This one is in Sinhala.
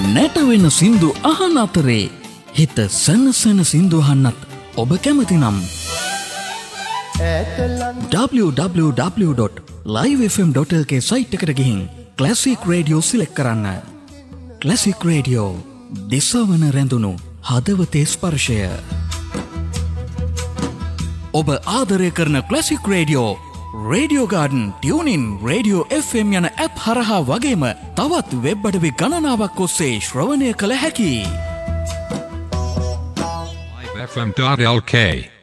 නැටවෙන සින්දු අහන අතරේ හිත සනසන සින්දු අහන්නත් ඔබ කැමති නම් www.livefm.lk සයිට් එකට ගිහින් ක්ලාසික් රේඩියෝ සිලෙක්ට් කරන්න. ක්ලාසික් රේඩියෝ දිසවන රැඳුණු හදවතේ ස්පර්ශය. ඔබ ආදරය කරන classic radio radio garden, tuning, radio FM යන ඇප් හරහා වගේම තවත් වෙබ් අඩවි ගණනාවක් ඔස්සේ ශ්‍රවණය කළ හැකි. livefm.lk